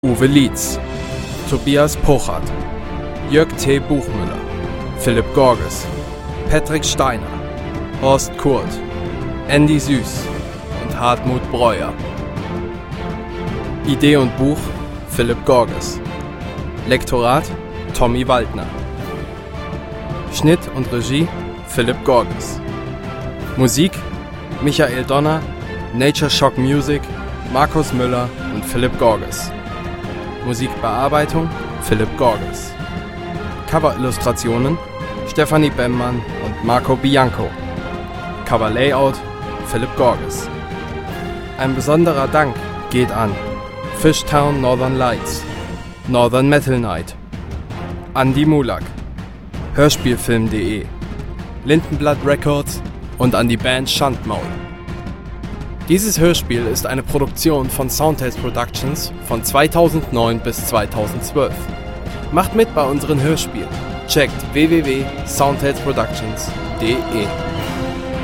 Uwe Lietz, Tobias Puchert, Jörg T. Buchmüller, Philipp Gorges, Patrick Steiner, Horst Kurt, Andy Süß und Hartmut Breuer. Idee und Buch Philipp Gorges. Lektorat Tommy Waldner. Schnitt und Regie Philipp Gorges. Musik Michael Donner, Nature Shock Music, Markus Müller und Philipp Gorges. Musikbearbeitung Philipp Gorges. Coverillustrationen Stefanie Bemmmann und Marco Bianco. Coverlayout Philipp Gorges. Ein besonderer Dank geht an Fishtown Northern Lights, Northern Metal Night, Andy Mulak, Hörspielfilm.de, Lindenblatt Records und an die Band Schandmaul. Dieses Hörspiel ist eine Produktion von Soundtales Productions von 2009 bis 2012. Macht mit bei unseren Hörspielen. Checkt www.soundtalesproductions.de.